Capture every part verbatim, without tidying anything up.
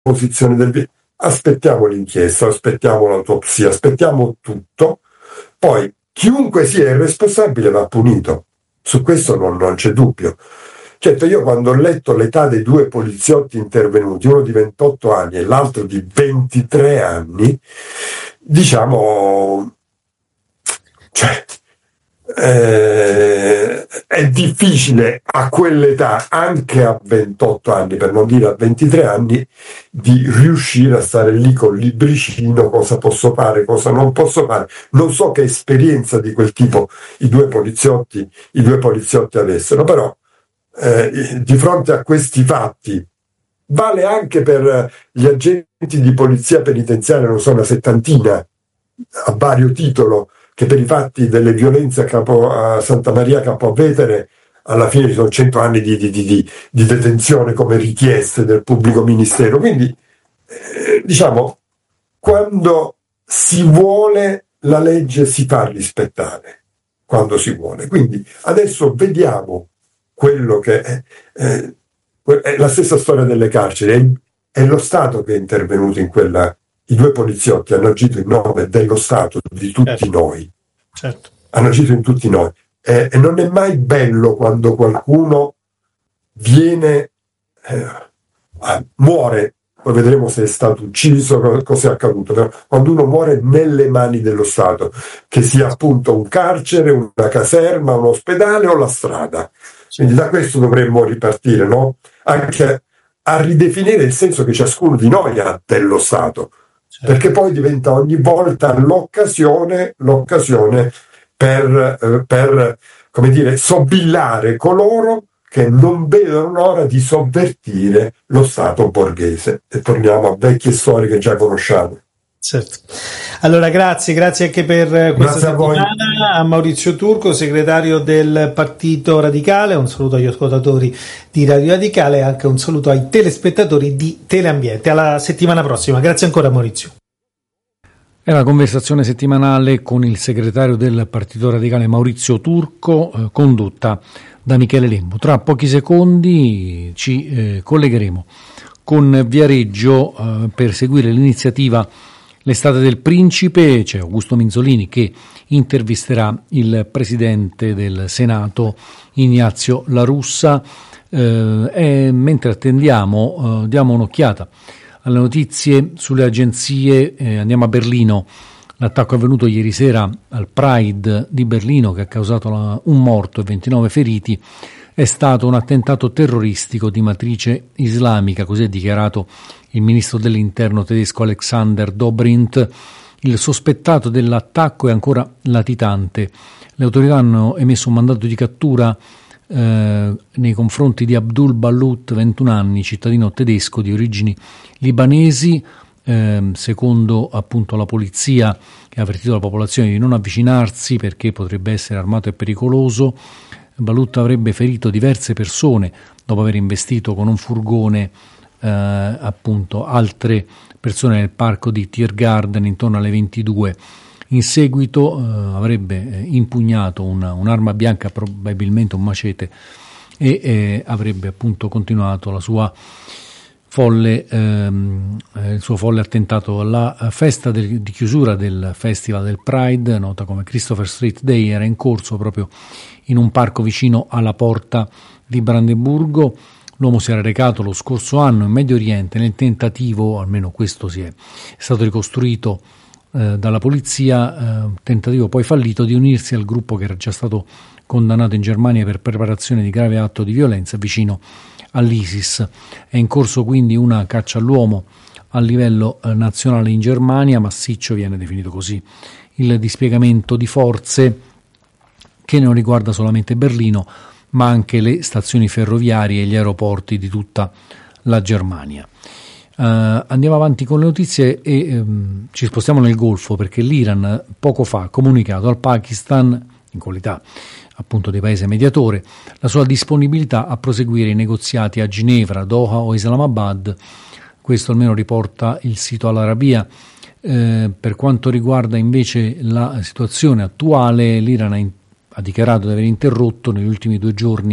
composizione del video. Aspettiamo l'inchiesta, aspettiamo l'autopsia, aspettiamo tutto, poi chiunque sia il responsabile va punito, su questo non, non c'è dubbio. Certo, io quando ho letto l'età dei due poliziotti intervenuti, uno di ventotto anni e l'altro di ventitré anni, diciamo, cioè, eh, è difficile a quell'età, anche a ventotto anni, per non dire a ventitré anni, di riuscire a stare lì col libricino, cosa posso fare, cosa non posso fare. Non so che esperienza di quel tipo i due poliziotti, i due poliziotti avessero, però eh, di fronte a questi fatti, vale anche per gli agenti di polizia penitenziaria, non so, una settantina a vario titolo, che per i fatti delle violenze a, Capo, a Santa Maria Capo Vetere alla fine ci sono cento anni di, di, di, di detenzione come richieste del pubblico ministero. Quindi eh, diciamo, quando si vuole la legge si fa rispettare, quando si vuole. Quindi adesso vediamo quello che è, eh, è la stessa storia delle carceri, è, è lo Stato che è intervenuto in quella. I due poliziotti hanno agito in nome dello Stato, di tutti certo. noi. Certo. Hanno agito in tutti noi. Eh, e non è mai bello quando qualcuno viene, eh, muore, poi vedremo se è stato ucciso, cosa è accaduto, però quando uno muore nelle mani dello Stato, che sia appunto un carcere, una caserma, un ospedale o la strada. Quindi da questo dovremmo ripartire, no? Anche a ridefinire il senso che ciascuno di noi ha dello Stato. Perché poi diventa ogni volta l'occasione, l'occasione per, eh, per, come dire, sobillare coloro che non vedono l'ora di sovvertire lo Stato borghese. E torniamo a vecchie storie che già conosciamo. Certo. Allora grazie, grazie anche per questa grazie settimana a, a Maurizio Turco, segretario del Partito Radicale. Un saluto agli ascoltatori di Radio Radicale e anche un saluto ai telespettatori di Teleambiente. Alla settimana prossima. Grazie ancora Maurizio. È la conversazione settimanale con il segretario del Partito Radicale Maurizio Turco, eh, condotta da Michele Lembo. Tra pochi secondi ci eh, collegheremo con Viareggio eh, per seguire l'iniziativa L'estate del Principe. C'è Augusto Minzolini che intervisterà il presidente del Senato Ignazio La Russa eh, e mentre attendiamo eh, diamo un'occhiata alle notizie sulle agenzie. Eh, andiamo a Berlino. L'attacco è avvenuto ieri sera al Pride di Berlino che ha causato la, un morto e ventinove feriti. È stato un attentato terroristico di matrice islamica, così ha dichiarato il ministro dell'interno tedesco Alexander Dobrindt. Il sospettato dell'attacco è ancora latitante. Le autorità hanno emesso un mandato di cattura eh, nei confronti di Abdul Balut, ventuno anni, cittadino tedesco di origini libanesi. Eh, secondo appunto la polizia, che ha avvertito la popolazione di non avvicinarsi perché potrebbe essere armato e pericoloso. Balut avrebbe ferito diverse persone dopo aver investito con un furgone eh, appunto altre persone nel parco di Tiergarten intorno alle ventidue. In seguito eh, avrebbe eh, impugnato una, un'arma bianca, probabilmente un macete, e eh, avrebbe appunto continuato la sua folle, ehm, eh, il suo folle attentato alla festa del, di chiusura del Festival del Pride, nota come Christopher Street Day. Era in corso proprio in un parco vicino alla porta di Brandeburgo. L'uomo si era recato lo scorso anno in Medio Oriente nel tentativo, almeno questo si è, è stato ricostruito eh, dalla polizia, eh, tentativo poi fallito di unirsi al gruppo che era già stato condannato in Germania per preparazione di grave atto di violenza vicino all'ISIS. È in corso quindi una caccia all'uomo a livello eh, nazionale in Germania. Massiccio viene definito così il dispiegamento di forze che non riguarda solamente Berlino ma anche le stazioni ferroviarie e gli aeroporti di tutta la Germania. Uh, andiamo avanti con le notizie e um, ci spostiamo nel Golfo, perché l'Iran poco fa ha comunicato al Pakistan, in qualità appunto di paese mediatore, la sua disponibilità a proseguire i negoziati a Ginevra, Doha o Islamabad. Questo almeno riporta il sito Al Arabiya. Eh, per quanto riguarda invece la situazione attuale, l'Iran ha, in, ha dichiarato di aver interrotto negli ultimi due giorni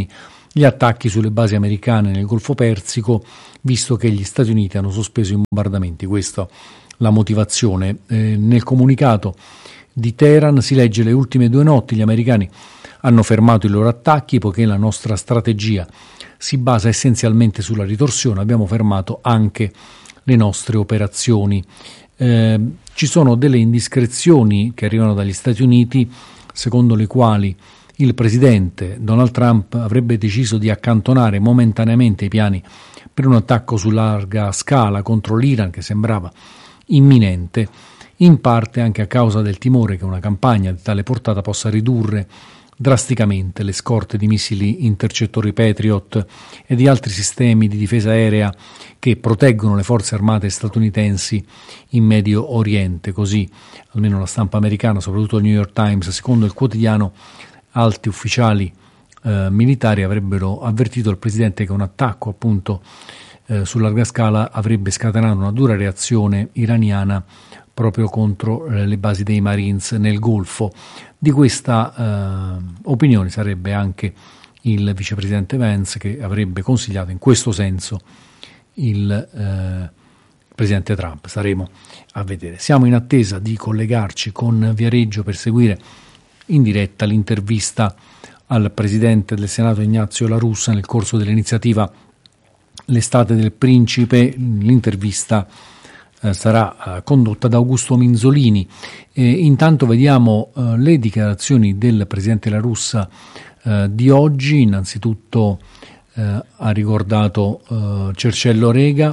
gli attacchi sulle basi americane nel Golfo Persico, visto che gli Stati Uniti hanno sospeso i bombardamenti. Questa è la motivazione. Eh, nel comunicato di Teheran si legge: le ultime due notti gli americani hanno fermato i loro attacchi poiché la nostra strategia si basa essenzialmente sulla ritorsione, abbiamo fermato anche le nostre operazioni. Eh, ci sono delle indiscrezioni che arrivano dagli Stati Uniti, secondo le quali il presidente Donald Trump avrebbe deciso di accantonare momentaneamente i piani per un attacco su larga scala contro l'Iran, che sembrava imminente, in parte anche a causa del timore che una campagna di tale portata possa ridurre drasticamente le scorte di missili intercettori Patriot e di altri sistemi di difesa aerea che proteggono le forze armate statunitensi in Medio Oriente. Così, almeno la stampa americana, soprattutto il New York Times, secondo il quotidiano, alti ufficiali eh, militari avrebbero avvertito il presidente che un attacco appunto eh, su larga scala avrebbe scatenato una dura reazione iraniana proprio contro eh, le basi dei Marines nel Golfo. Di questa eh, opinione sarebbe anche il vicepresidente Vance, che avrebbe consigliato in questo senso il eh, presidente Trump. Staremo a vedere. Siamo in attesa di collegarci con Viareggio per seguire in diretta l'intervista al presidente del Senato Ignazio La Russa nel corso dell'iniziativa L'estate del Principe. L'intervista eh, sarà eh, condotta da Augusto Minzolini. E intanto vediamo eh, le dichiarazioni del presidente La Russa eh, di oggi. Innanzitutto eh, ha ricordato eh, Cerciello Rega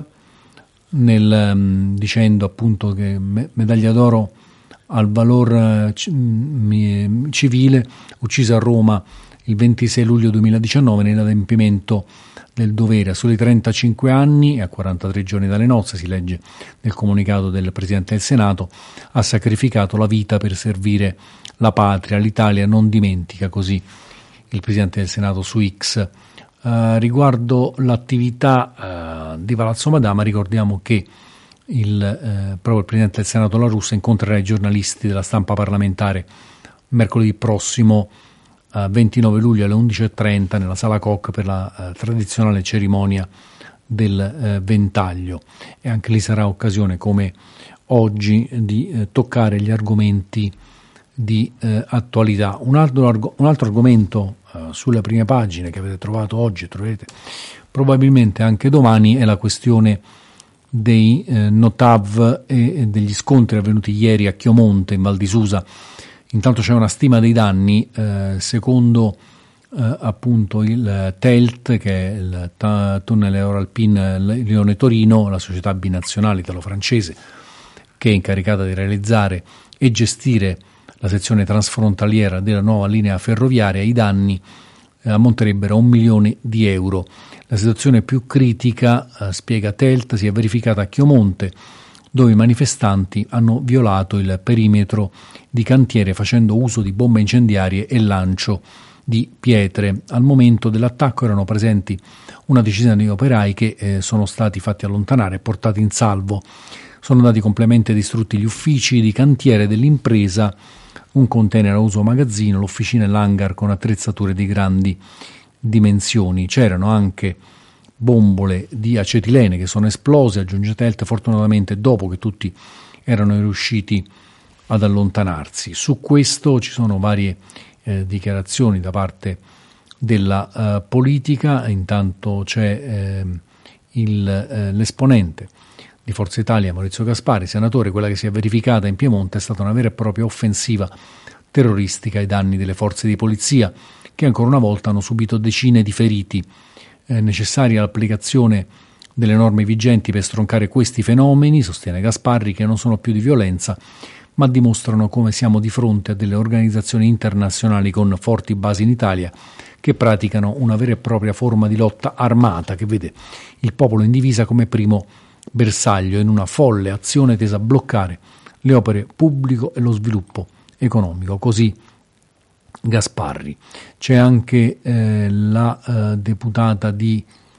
nel, mh, dicendo appunto che me- medaglia d'oro al valor uh, civile, uccisa a Roma il ventisei luglio duemiladiciannove nell'adempimento del dovere. A soli trentacinque anni e a quarantatré giorni dalle nozze, si legge nel comunicato del Presidente del Senato, ha sacrificato la vita per servire la patria. L'Italia non dimentica, così il Presidente del Senato su X. Uh, riguardo l'attività uh, di Palazzo Madama, ricordiamo che Il, eh, proprio il Presidente del Senato La Russa incontrerà i giornalisti della stampa parlamentare mercoledì prossimo eh, ventinove luglio alle undici e trenta nella Sala Koch per la eh, tradizionale cerimonia del eh, ventaglio, e anche lì sarà occasione, come oggi, di eh, toccare gli argomenti di eh, attualità. Un altro, arg- un altro argomento eh, sulle prime pagine che avete trovato oggi e troverete probabilmente anche domani è la questione dei eh, Notav e, e degli scontri avvenuti ieri a Chiomonte in Val di Susa. Intanto c'è una stima dei danni, eh, secondo eh, appunto il T E L T, che è il ta- Tunnel Euralpin Lione Torino, la società binazionale italo-francese che è incaricata di realizzare e gestire la sezione transfrontaliera della nuova linea ferroviaria. I danni eh, ammonterebbero a un milione di euro. La situazione più critica, eh, spiega T E L T, si è verificata a Chiomonte, dove i manifestanti hanno violato il perimetro di cantiere facendo uso di bombe incendiarie e lancio di pietre. Al momento dell'attacco erano presenti una decina di operai che eh, sono stati fatti allontanare e portati in salvo. Sono andati completamente distrutti gli uffici di cantiere dell'impresa, un container a uso magazzino, l'officina e l'hangar con attrezzature di grandi dimensioni. C'erano anche bombole di acetilene che sono esplose, aggiunge T E L T, fortunatamente dopo che tutti erano riusciti ad allontanarsi. Su questo ci sono varie eh, dichiarazioni da parte della eh, politica. Intanto c'è eh, il, eh, l'esponente di Forza Italia, Maurizio Gaspari, senatore. Quella che si è verificata in Piemonte è stata una vera e propria offensiva terroristica ai danni delle forze di polizia, che ancora una volta hanno subito decine di feriti. È necessaria l'applicazione delle norme vigenti per stroncare questi fenomeni, sostiene Gasparri, che non sono più di violenza, ma dimostrano come siamo di fronte a delle organizzazioni internazionali con forti basi in Italia che praticano una vera e propria forma di lotta armata che vede il popolo in divisa come primo bersaglio in una folle azione tesa a bloccare le opere pubbliche e lo sviluppo economico. Così Gasparri. C'è anche eh, la eh, deputata di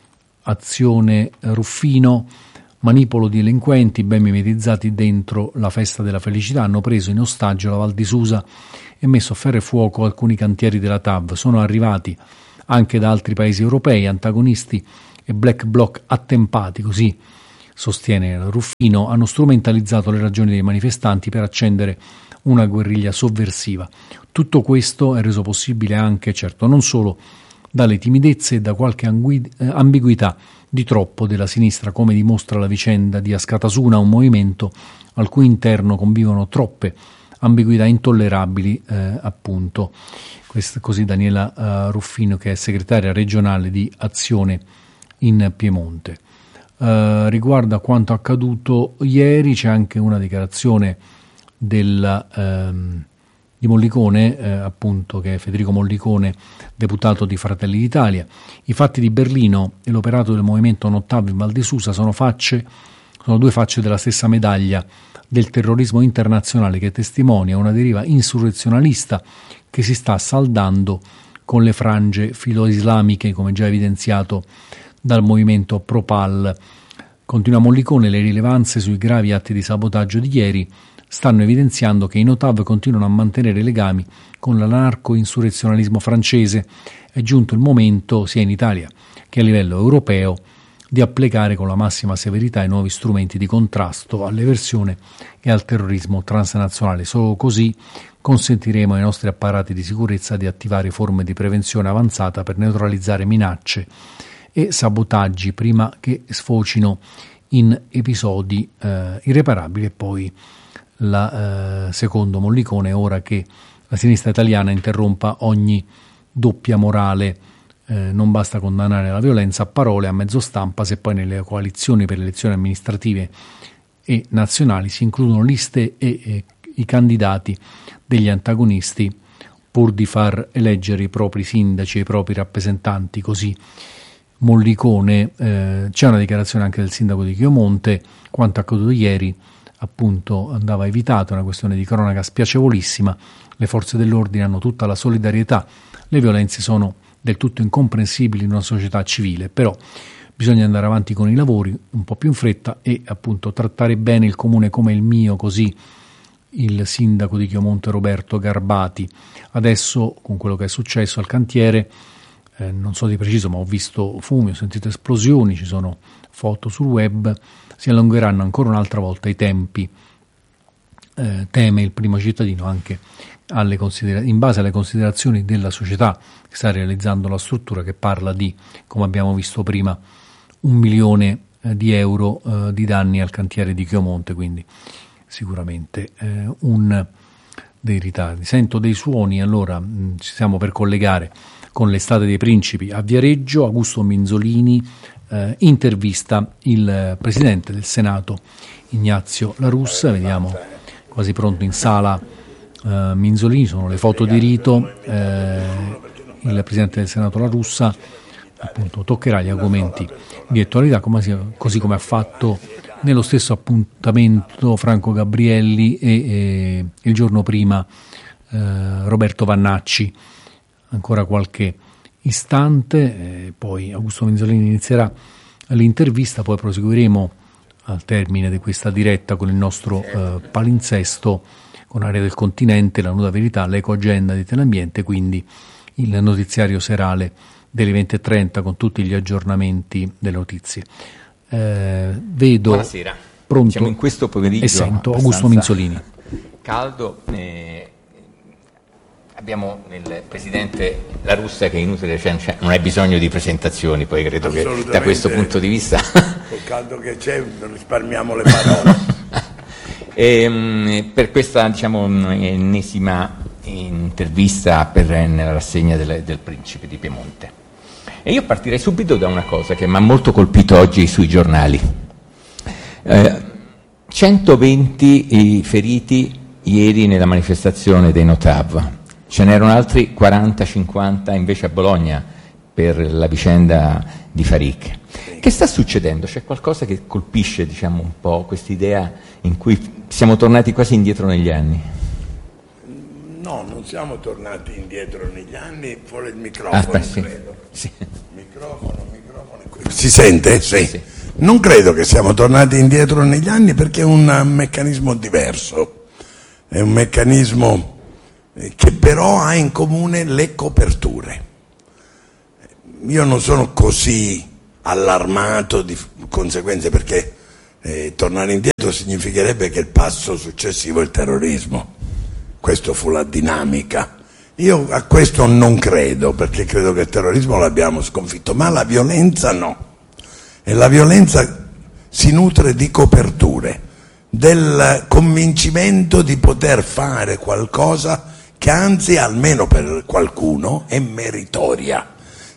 Azione Ruffino: manipolo di delinquenti ben mimetizzati dentro la festa della felicità, hanno preso in ostaggio la Val di Susa e messo a ferro e fuoco alcuni cantieri della T A V, sono arrivati anche da altri paesi europei, antagonisti e black bloc attempati, così sostiene Ruffino, hanno strumentalizzato le ragioni dei manifestanti per accendere una guerriglia sovversiva. Tutto questo è reso possibile anche, certo, non solo dalle timidezze e da qualche angui- eh, ambiguità di troppo della sinistra, come dimostra la vicenda di Askatasuna, un movimento al cui interno convivono troppe ambiguità intollerabili, eh, appunto. Questo, così Daniela uh, Ruffino, che è segretaria regionale di Azione in Piemonte. Uh, riguardo a quanto accaduto ieri c'è anche una dichiarazione del, ehm, di Mollicone, eh, appunto, che è Federico Mollicone, deputato di Fratelli d'Italia. I fatti di Berlino e l'operato del movimento Nottav in Val di Susa sono facce, sono due facce della stessa medaglia del terrorismo internazionale, che testimonia una deriva insurrezionalista che si sta saldando con le frange filo-islamiche, come già evidenziato dal movimento Propal. Continua Mollicone: le rilevanze sui gravi atti di sabotaggio di ieri stanno evidenziando che i Notav continuano a mantenere legami con l'anarco-insurrezionalismo francese. È giunto il momento, sia in Italia che a livello europeo, di applicare con la massima severità i nuovi strumenti di contrasto all'eversione e al terrorismo transnazionale. Solo così consentiremo ai nostri apparati di sicurezza di attivare forme di prevenzione avanzata per neutralizzare minacce e sabotaggi prima che sfocino in episodi eh, irreparabili. E poi la eh, secondo Mollicone, ora che la sinistra italiana interrompa ogni doppia morale. Eh, non basta condannare la violenza a parole, a mezzo stampa, se poi nelle coalizioni per le elezioni amministrative e nazionali si includono liste e eh, i candidati degli antagonisti pur di far eleggere i propri sindaci e i propri rappresentanti. Così Mollicone. Eh, c'è una dichiarazione anche del sindaco di Chiomonte: quanto accaduto ieri appunto andava evitato, è una questione di cronaca spiacevolissima, le forze dell'ordine hanno tutta la solidarietà, le violenze sono del tutto incomprensibili in una società civile, però bisogna andare avanti con i lavori un po' più in fretta e appunto trattare bene il comune come il mio, così il sindaco di Chiomonte Roberto Garbati. Adesso, con quello che è successo al cantiere, eh, non so di preciso, ma ho visto fumi, ho sentito esplosioni, ci sono foto sul web, si allungheranno ancora un'altra volta i tempi, eh, teme il primo cittadino, anche alle considera- in base alle considerazioni della società che sta realizzando la struttura, che parla di, come abbiamo visto prima, un milione eh, di euro eh, di danni al cantiere di Chiomonte, quindi sicuramente eh, un dei ritardi. Sento dei suoni, allora mh, ci stiamo per collegare con l'Estate dei Principi a Viareggio. Augusto Minzolini eh, intervista il Presidente del Senato Ignazio La Russa. Vediamo, quasi pronto in sala uh, Minzolini, sono le foto di rito. Eh, il Presidente del Senato La Russa appunto toccherà gli argomenti di attualità, come si, così come ha fatto nello stesso appuntamento Franco Gabrielli e, e il giorno prima eh, Roberto Vannacci. Ancora qualche istante, eh, poi Augusto Minzolini inizierà l'intervista, poi proseguiremo al termine di questa diretta con il nostro eh, palinsesto, con Area del Continente, La Nuda Verità, l'Ecoagenda di Telambiente, quindi il notiziario serale delle venti e trenta con tutti gli aggiornamenti delle notizie. Eh, vedo Buonasera. Pronto Siamo in questo pomeriggio e sento Augusto Minzolini. Caldo. Eh, abbiamo il Presidente La Russa, che è inutile, cioè, non hai bisogno di presentazioni, poi credo che da questo punto di vista col caldo che c'è risparmiamo le parole. e, per questa, diciamo, ennesima intervista per, nella rassegna del, del Principe di Piemonte. E io partirei subito da una cosa che mi ha molto colpito oggi sui giornali. Eh, centoventi feriti ieri nella manifestazione dei Notav, ce n'erano altri quaranta cinquanta invece a Bologna per la vicenda di Farik. Che sta succedendo? C'è qualcosa che colpisce, diciamo, un po' quest'idea in cui siamo tornati quasi indietro negli anni? No, non siamo tornati indietro negli anni. Fuori il microfono, ah, sì. credo. Sì. Microfono, microfono. Si sente? Sì. Sì. Non credo che siamo tornati indietro negli anni, perché è un meccanismo diverso. È un meccanismo che però ha in comune le coperture. io non sono così allarmato di conseguenze, perché eh, tornare indietro significherebbe che il passo successivo è il terrorismo. Questa fu la dinamica. Io a questo non credo, perché credo che il terrorismo l'abbiamo sconfitto, ma la violenza no. E la violenza si nutre di coperture, del convincimento di poter fare qualcosa che anzi, almeno per qualcuno, è meritoria.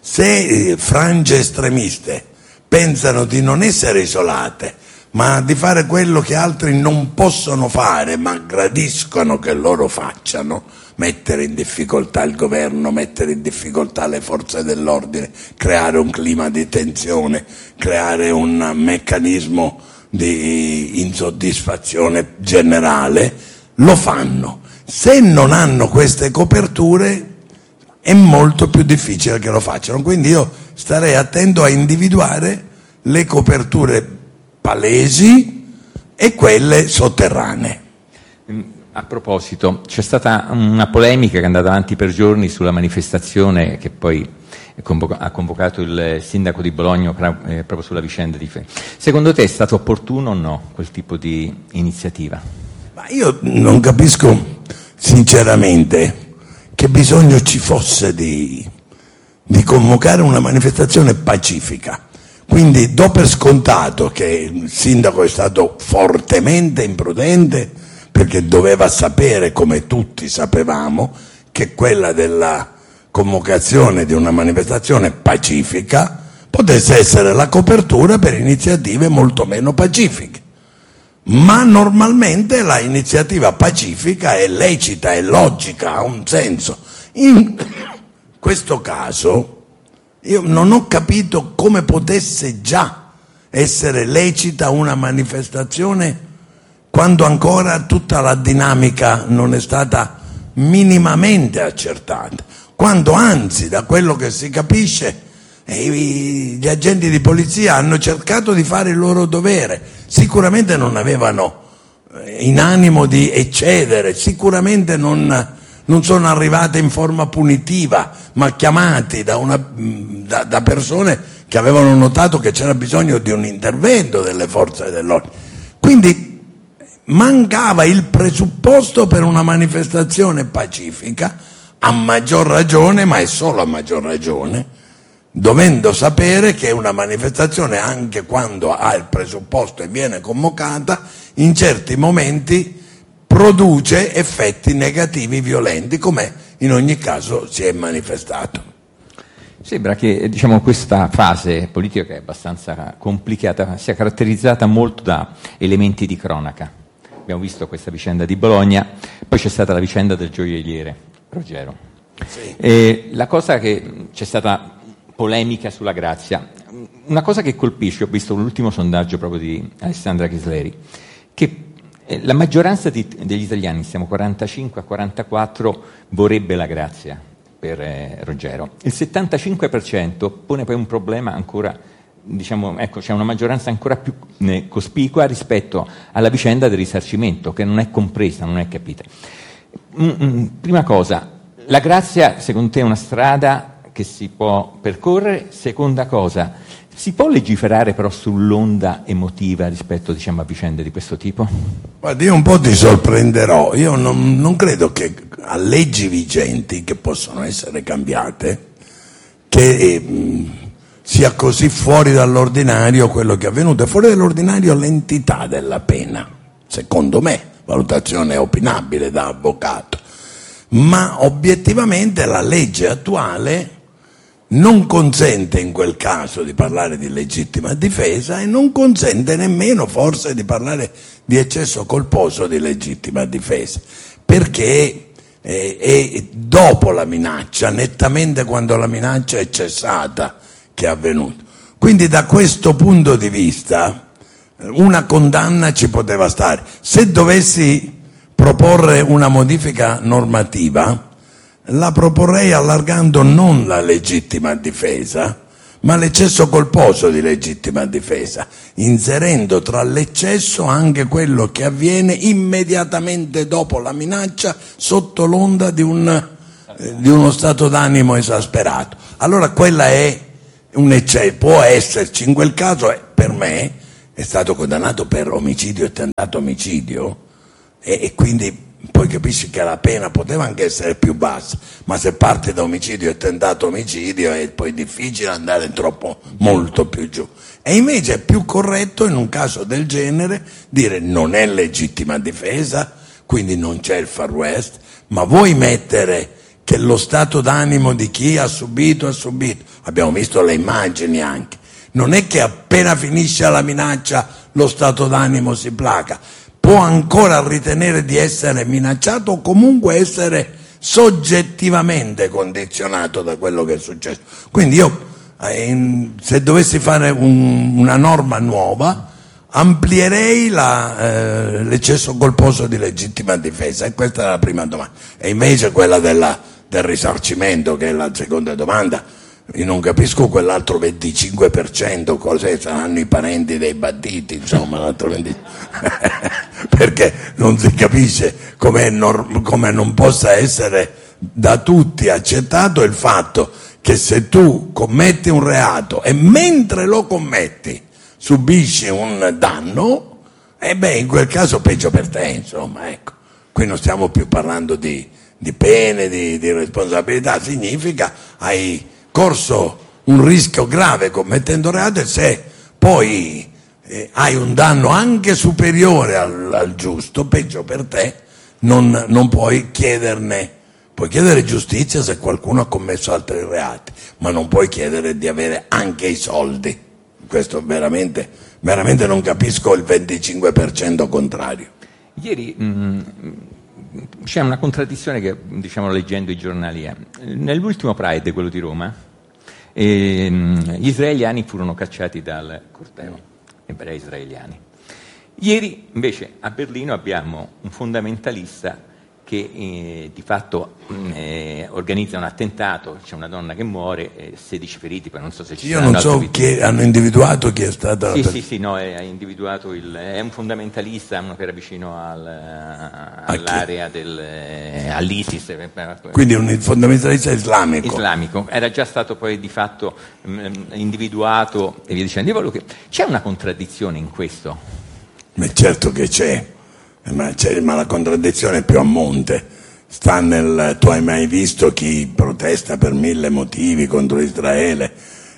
Se frange estremiste pensano di non essere isolate, ma di fare quello che altri non possono fare, ma gradiscono che loro facciano, mettere in difficoltà il governo, mettere in difficoltà le forze dell'ordine, creare un clima di tensione, creare un meccanismo di insoddisfazione generale, lo fanno. Se non hanno queste coperture è molto più difficile che lo facciano, quindi io starei attento a individuare le coperture palesi e quelle sotterranee. A proposito, c'è stata una polemica che è andata avanti per giorni sulla manifestazione che poi ha convocato il sindaco di Bologna eh, proprio sulla vicenda di Fe. Secondo te è stato opportuno o no quel tipo di iniziativa? Ma io non capisco sinceramente che bisogno ci fosse di, di convocare una manifestazione pacifica. Quindi do per scontato che il sindaco è stato fortemente imprudente, perché doveva sapere, come tutti sapevamo, che quella della convocazione di una manifestazione pacifica potesse essere la copertura per iniziative molto meno pacifiche. Ma normalmente la iniziativa pacifica è lecita, è logica, ha un senso. In questo caso io non ho capito come potesse già essere lecita una manifestazione quando ancora tutta la dinamica non è stata minimamente accertata, quando anzi, da quello che si capisce, gli agenti di polizia hanno cercato di fare il loro dovere, sicuramente non avevano in animo di eccedere, sicuramente non, non sono arrivate in forma punitiva, ma chiamati da, una, da, da persone che avevano notato che c'era bisogno di un intervento delle forze dell'ordine. Quindi mancava il presupposto per una manifestazione pacifica, a maggior ragione, ma è solo a maggior ragione, dovendo sapere che una manifestazione, anche quando ha il presupposto e viene convocata, in certi momenti produce effetti negativi violenti, come in ogni caso si è manifestato. Sembra che, diciamo, questa fase politica, che è abbastanza complicata, sia caratterizzata molto da elementi di cronaca. Abbiamo visto questa vicenda di Bologna, poi c'è stata la vicenda del gioielliere Ruggero. Sì. E la cosa che c'è stata polemica sulla Grazia, una cosa che colpisce, ho visto l'ultimo sondaggio proprio di Alessandra Chisleri, che la maggioranza di, degli italiani, siamo quarantacinque a quarantaquattro, vorrebbe la Grazia per eh, Ruggero. Il settantacinque per cento pone poi un problema ancora, diciamo, ecco, c'è una maggioranza ancora più eh, cospicua rispetto alla vicenda del risarcimento, che non è compresa, non è capita. Mm, mm, prima cosa, la Grazia secondo te è una strada che si può percorrere? Seconda cosa, si può legiferare però sull'onda emotiva rispetto, diciamo, a vicende di questo tipo? Guarda, io un po' ti sorprenderò, io non, non credo che a leggi vigenti, che possono essere cambiate, che eh, sia così fuori dall'ordinario quello che è avvenuto. È fuori dall'ordinario l'entità della pena, secondo me, valutazione opinabile da avvocato, ma obiettivamente la legge attuale non consente in quel caso di parlare di legittima difesa e non consente nemmeno forse di parlare di eccesso colposo di legittima difesa, perché è, è dopo la minaccia, nettamente quando la minaccia è cessata, che è avvenuto. Quindi da questo punto di vista una condanna ci poteva stare. Se dovessi proporre una modifica normativa, la proporrei allargando non la legittima difesa, ma l'eccesso colposo di legittima difesa, inserendo tra l'eccesso anche quello che avviene immediatamente dopo la minaccia, sotto l'onda di, un, eh, di uno stato d'animo esasperato. Allora quella è un eccesso, può esserci in quel caso, per me è stato condannato per omicidio e tentato omicidio e, e quindi poi capisci che la pena poteva anche essere più bassa, ma se parte da omicidio e tentato omicidio è poi difficile andare troppo molto più giù. E invece è più corretto in un caso del genere dire non è legittima difesa, quindi non c'è il far west, ma vuoi mettere che lo stato d'animo di chi ha subito ha subito, abbiamo visto le immagini anche, non è che appena finisce la minaccia lo stato d'animo si placa, può ancora ritenere di essere minacciato o comunque essere soggettivamente condizionato da quello che è successo. Quindi io, eh, se dovessi fare un, una norma nuova, amplierei la, eh, l'eccesso colposo di legittima difesa, e questa è la prima domanda. E invece quella della, del risarcimento, che è la seconda domanda, io non capisco quell'altro venticinque per cento, cos'è, saranno i parenti dei banditi, insomma, l'altro venticinque per cento. Perché non si capisce come non possa essere da tutti accettato il fatto che se tu commetti un reato e mentre lo commetti subisci un danno, e beh, in quel caso peggio per te, insomma, ecco. Qui non stiamo più parlando di, di pene, di, di responsabilità, significa hai corso un rischio grave commettendo reato, e se poi eh, hai un danno anche superiore al, al giusto, peggio per te, non, non puoi chiederne, puoi chiedere giustizia se qualcuno ha commesso altri reati, ma non puoi chiedere di avere anche i soldi. Questo veramente, veramente non capisco il venticinque per cento contrario. Ieri mh, c'è una contraddizione che, diciamo, leggendo i giornali, è. Nell'ultimo Pride, quello di Roma, eh, gli israeliani furono cacciati dal corteo, ebrei israeliani. Ieri invece a Berlino abbiamo un fondamentalista che eh, di fatto eh, organizza un attentato, c'è una donna che muore, eh, sedici feriti, poi non so se ci Io non so chi hanno individuato chi è stata sì, la sì, sì, no, è individuato il, è un fondamentalista, uno che era vicino al, all'area del, eh, all'ISIS. Quindi un fondamentalista islamico. Islamico, era già stato poi di fatto mh, individuato e via dicendo. Io volevo che c'è una contraddizione in questo? Ma certo che c'è. Ma, ma la contraddizione è più a monte, sta nel tu hai mai visto chi protesta per mille motivi contro Israele,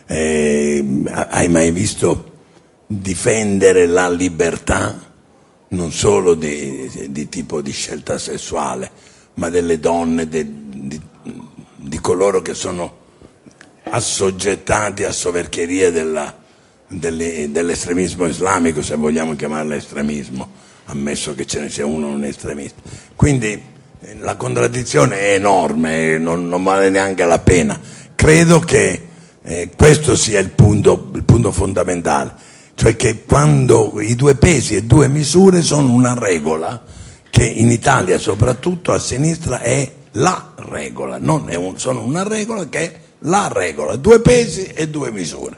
eh, hai mai visto difendere la libertà non solo di, di tipo di scelta sessuale, ma delle donne, de, di, di coloro che sono assoggettati a soverchierie della, delle, dell'estremismo islamico, se vogliamo chiamarlo estremismo, ammesso che ce ne sia uno un estremista. Quindi eh, la contraddizione è enorme, non, non vale neanche la pena. Credo che eh, questo sia il punto, il punto fondamentale, cioè che quando i due pesi e due misure sono una regola, che in Italia soprattutto a sinistra è la regola, non è un, sono una regola che è la regola, due pesi e due misure.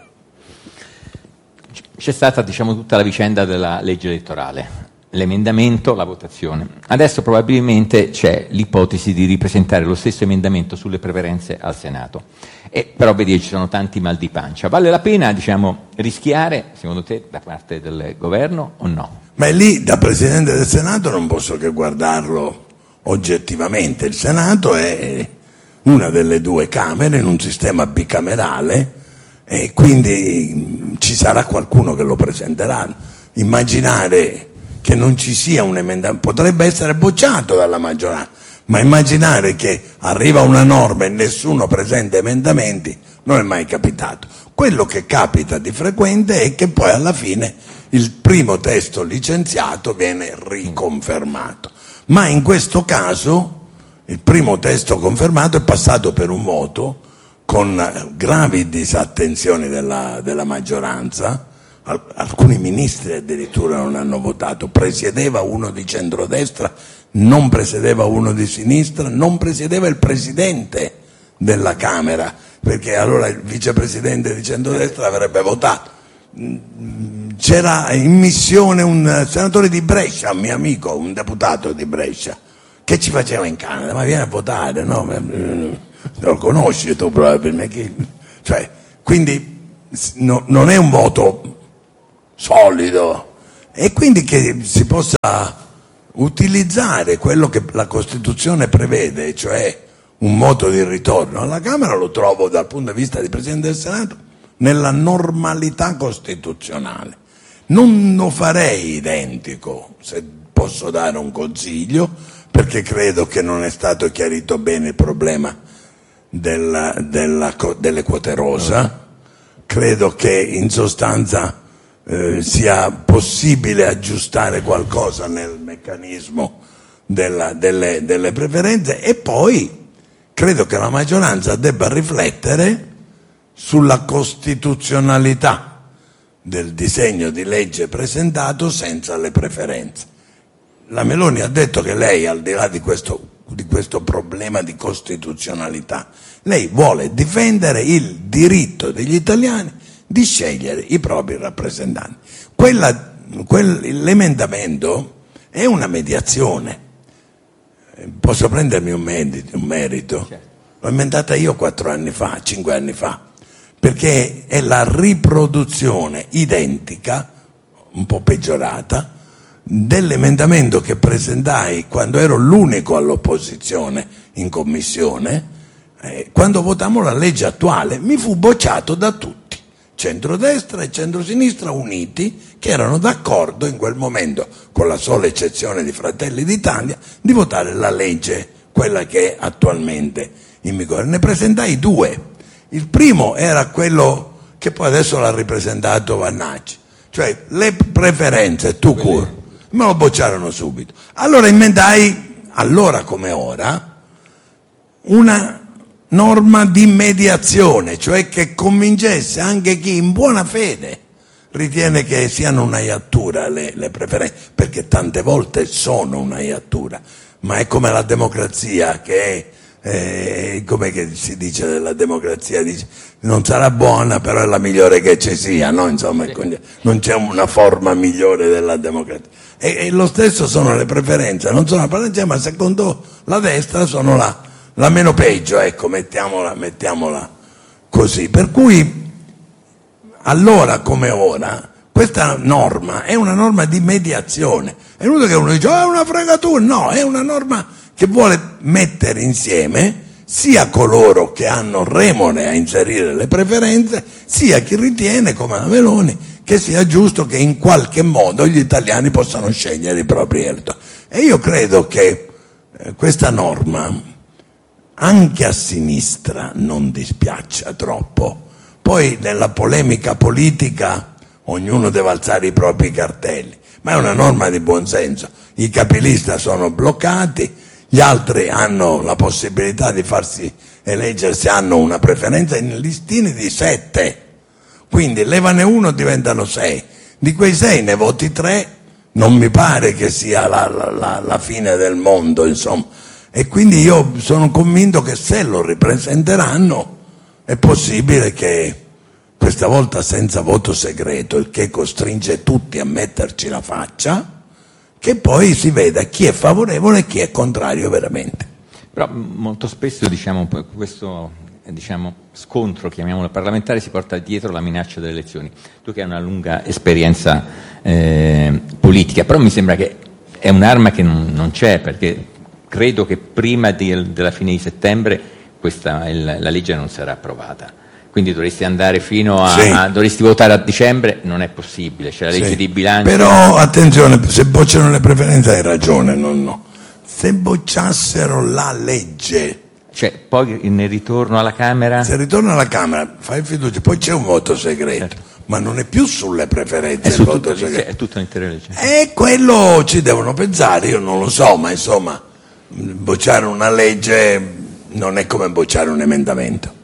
C'è stata, diciamo, tutta la vicenda della legge elettorale, l'emendamento, la votazione. Adesso probabilmente c'è l'ipotesi di ripresentare lo stesso emendamento sulle preferenze al Senato. E, però vedi, ci sono tanti mal di pancia. Vale la pena, diciamo, rischiare, secondo te, da parte del governo o no? Ma lì, da Presidente del Senato, non posso che guardarlo oggettivamente. Il Senato è una delle due Camere in un sistema bicamerale e quindi ci sarà qualcuno che lo presenterà. Immaginare che non ci sia un emendamento, potrebbe essere bocciato dalla maggioranza, ma immaginare che arriva una norma e nessuno presenta emendamenti non è mai capitato. Quello che capita di frequente è che poi alla fine il primo testo licenziato viene riconfermato, ma in questo caso il primo testo confermato è passato per un voto con gravi disattenzioni della, della maggioranza. Alcuni ministri addirittura non hanno votato, presiedeva uno di centrodestra, non presiedeva uno di sinistra, non presiedeva il presidente della Camera, perché allora il vicepresidente di centrodestra avrebbe votato. C'era in missione un senatore di Brescia, un mio amico, un deputato di Brescia, che ci faceva in Canada, ma viene a votare, no? Lo conosci tu probabilmente, cioè, quindi no, non è un voto solido, e quindi che si possa utilizzare quello che la Costituzione prevede, cioè un voto di ritorno. Alla Camera lo trovo, dal punto di vista di Presidente del Senato, nella normalità costituzionale. Non lo farei identico, se posso dare un consiglio, perché credo che non è stato chiarito bene il problema della, della, delle quote rosa. Credo che in sostanza eh, sia possibile aggiustare qualcosa nel meccanismo della, delle, delle preferenze, e poi credo che la maggioranza debba riflettere sulla costituzionalità del disegno di legge presentato senza le preferenze. La Meloni ha detto che lei, al di là di questo, di questo problema di costituzionalità, lei vuole difendere il diritto degli italiani di scegliere i propri rappresentanti. Quella, quel, l'emendamento è una mediazione. Posso prendermi un merito, un merito? L'ho emendata io quattro anni fa, cinque anni fa, perché è la riproduzione identica, un po' peggiorata, dell'emendamento che presentai quando ero l'unico all'opposizione in commissione, eh, quando votammo la legge attuale. Mi fu bocciato da tutti, centrodestra e centrosinistra uniti, che erano d'accordo in quel momento, con la sola eccezione di Fratelli d'Italia, di votare la legge, quella che è attualmente in vigore. Ne presentai due. Il primo era quello che poi adesso l'ha ripresentato Vannacci, cioè le preferenze tout court. Me lo bocciarono subito. Allora emendai, allora come ora, una norma di mediazione, cioè che convincesse anche chi in buona fede ritiene che siano una iattura le, le preferenze, perché tante volte sono una iattura, ma è come la democrazia, che è, eh, come che si dice della democrazia, dice, non sarà buona, però è la migliore che ci sia, no? Insomma, sì. Non c'è una forma migliore della democrazia. E, e lo stesso sono le preferenze, non sono la preferenza, ma secondo la destra sono la, la meno peggio, ecco, mettiamola, mettiamola così. Per cui, allora come ora, questa norma è una norma di mediazione. È inutile che uno dice, oh, è una fregatura. No, è una norma che vuole mettere insieme sia coloro che hanno remore a inserire le preferenze, sia chi ritiene, come la Meloni, che sia giusto che in qualche modo gli italiani possano scegliere i propri elettori. E io credo che eh, questa norma, anche a sinistra, non dispiaccia troppo. Poi nella polemica politica ognuno deve alzare i propri cartelli, ma è una norma di buonsenso. I capilista sono bloccati, gli altri hanno la possibilità di farsi eleggere se hanno una preferenza in listini di sette, quindi levane uno, diventano sei. Di quei sei ne voti tre, non mi pare che sia la, la, la, la fine del mondo, insomma. E quindi io sono convinto che se lo ripresenteranno è possibile che questa volta senza voto segreto, il che costringe tutti a metterci la faccia, che poi si veda chi è favorevole e chi è contrario veramente. Però molto spesso, diciamo, questo diciamo, scontro, chiamiamolo parlamentare, si porta dietro la minaccia delle elezioni. Tu che hai una lunga esperienza eh, politica, però mi sembra che è un'arma che non, non c'è, perché credo che prima di, della fine di settembre questa, il, la legge non sarà approvata. Quindi dovresti andare fino a, sì. a dovresti votare a dicembre, non è possibile, c'è la legge sì. di bilancio. Però attenzione, se bocciano le preferenze hai ragione, no, no. Se bocciassero la legge, cioè poi nel ritorno alla Camera, se ritorna alla Camera fai fiducia, poi c'è un voto segreto, certo. Ma non è più sulle preferenze, è, il voto tutto, segreto. È tutto l'intera legge. E quello ci devono pensare, io non lo so, ma insomma bocciare una legge non è come bocciare un emendamento.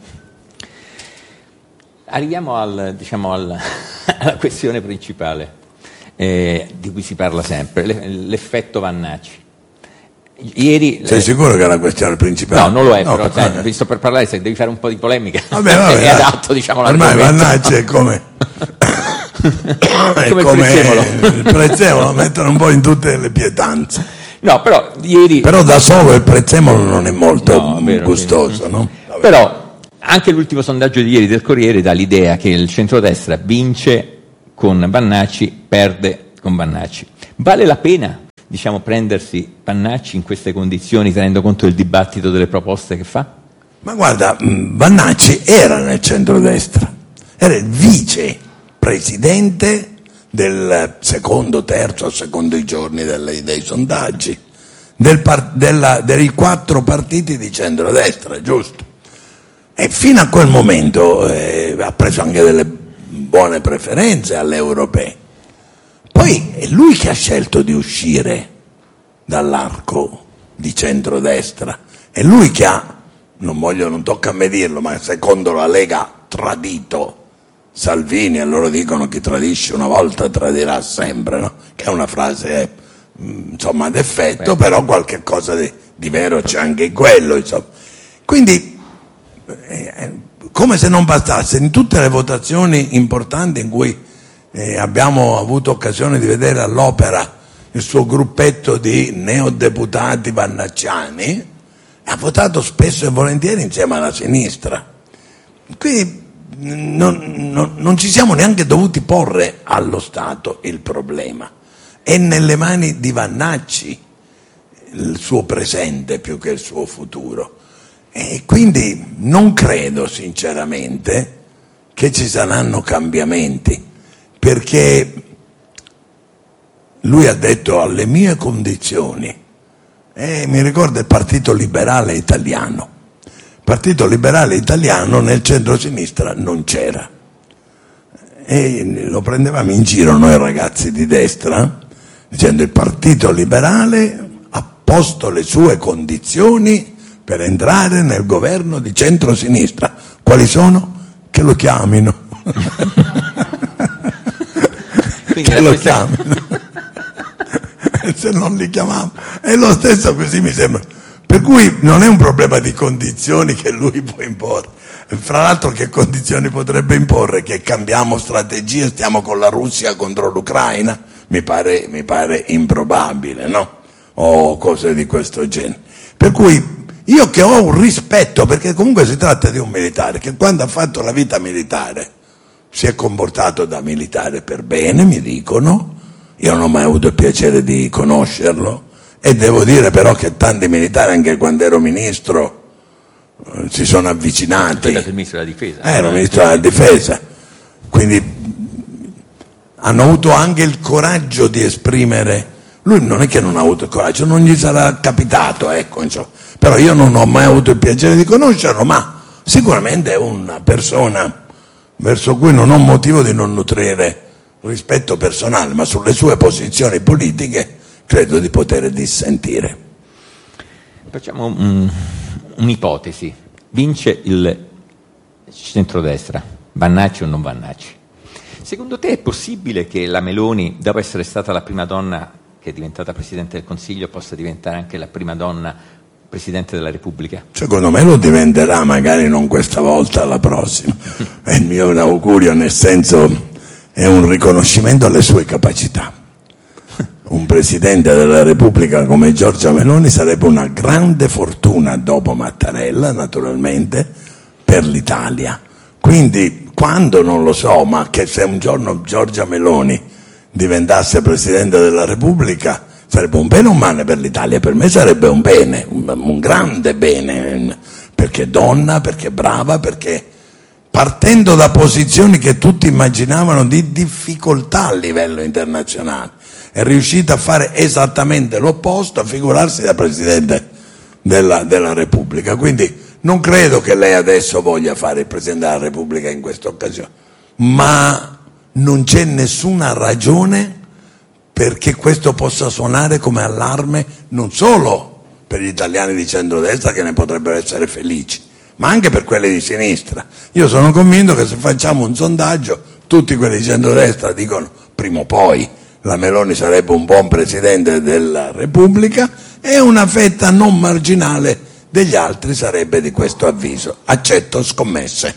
Arriviamo al, diciamo, al, alla questione principale eh, di cui si parla sempre, l'effetto Vannacci. Ieri, sei eh, sicuro che è la questione principale? No, non lo è, no, però sai, visto per parlare, se devi fare un po' di polemica, vabbè, vabbè, è adatto, diciamo, ormai Vannacci è come è come il prezzemolo, lo mettono un po' in tutte le pietanze. No, però ieri però da solo il prezzemolo non è molto no, vero, gustoso, sì. no? Però Anche l'ultimo sondaggio di ieri del Corriere dà l'idea che il centrodestra vince con Vannacci, perde con Vannacci. Vale la pena, diciamo, prendersi Vannacci in queste condizioni, tenendo conto del dibattito delle proposte che fa? Ma guarda, Vannacci era nel centrodestra, era il vicepresidente del secondo, terzo, secondo i giorni delle, dei sondaggi, del par, della, dei quattro partiti di centrodestra, giusto? E fino a quel momento eh, ha preso anche delle buone preferenze alle europee. Poi è lui che ha scelto di uscire dall'arco di centrodestra, è lui che ha, non voglio, non tocca a me dirlo, ma secondo la Lega tradito Salvini, e loro dicono chi tradisce una volta tradirà sempre, no? Che è una frase insomma ad effetto, però qualche cosa di, di vero c'è anche in quello, insomma. Quindi eh, come se non bastasse, in tutte le votazioni importanti in cui eh, abbiamo avuto occasione di vedere all'opera il suo gruppetto di neodeputati vannacciani, ha votato spesso e volentieri insieme alla sinistra. Quindi non, non, non ci siamo neanche dovuti porre allo Stato il problema. È nelle mani di Vannacci il suo presente più che il suo futuro. E quindi non credo sinceramente che ci saranno cambiamenti, perché lui ha detto alle mie condizioni, e mi ricorda il Partito Liberale Italiano. Il Partito Liberale Italiano nel centro-sinistra non c'era, e lo prendevamo in giro noi ragazzi di destra, dicendo il Partito Liberale ha posto le sue condizioni per entrare nel governo di centro-sinistra. Quali sono? Che lo chiamino. Che lo chiamino. Se non li chiamiamo è lo stesso, così mi sembra. Per cui non è un problema di condizioni che lui può imporre. Fra l'altro che condizioni potrebbe imporre? Che cambiamo strategia, stiamo con la Russia contro l'Ucraina? Mi pare, mi pare improbabile, no? O cose di questo genere. Per cui io che ho un rispetto, perché comunque si tratta di un militare che quando ha fatto la vita militare si è comportato da militare per bene, mi dicono. Io non ho mai avuto il piacere di conoscerlo, e devo dire però che tanti militari, anche quando ero ministro, eh, si sono avvicinati. Tu eri il ministro della difesa. Eh, ero ministro della difesa, quindi hanno avuto anche il coraggio di esprimere. Lui non è che non ha avuto il coraggio, non gli sarà capitato, ecco, insomma. Però io non ho mai avuto il piacere di conoscerlo, ma sicuramente è una persona verso cui non ho motivo di non nutrire rispetto personale, ma sulle sue posizioni politiche credo di poter dissentire. Facciamo un, un'ipotesi. Vince il centrodestra, Vannacci o non Vannacci. Secondo te è possibile che la Meloni, dopo essere stata la prima donna che è diventata Presidente del Consiglio, possa diventare anche la prima donna Presidente della Repubblica? Secondo me lo diventerà, magari non questa volta, la prossima. È il mio augurio, nel senso è un riconoscimento alle sue capacità. Un Presidente della Repubblica come Giorgia Meloni sarebbe una grande fortuna, dopo Mattarella naturalmente, per l'Italia. Quindi quando, non lo so, ma che se un giorno Giorgia Meloni diventasse Presidente della Repubblica sarebbe un bene o un male per l'Italia? Per me sarebbe un bene, un, un grande bene, perché è donna, perché è brava, perché partendo da posizioni che tutti immaginavano di difficoltà a livello internazionale è riuscita a fare esattamente l'opposto, a figurarsi da Presidente della, della Repubblica. Quindi non credo che lei adesso voglia fare il Presidente della Repubblica in questa occasione, ma non c'è nessuna ragione perché questo possa suonare come allarme non solo per gli italiani di centrodestra, che ne potrebbero essere felici, ma anche per quelli di sinistra. Io sono convinto che se facciamo un sondaggio tutti quelli di centrodestra dicono prima o poi la Meloni sarebbe un buon Presidente della Repubblica, e una fetta non marginale degli altri sarebbe di questo avviso. Accetto scommesse.